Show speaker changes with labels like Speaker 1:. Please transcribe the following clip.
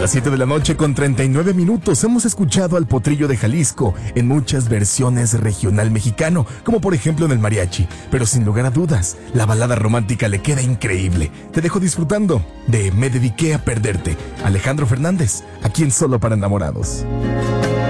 Speaker 1: las 7 de la noche con 39 minutos hemos escuchado al Potrillo de Jalisco en muchas versiones regional mexicano, como por ejemplo en el mariachi, pero sin lugar a dudas, la balada romántica le queda increíble. Te dejo disfrutando de Me dediqué a perderte, Alejandro Fernández, aquí en Solo para Enamorados.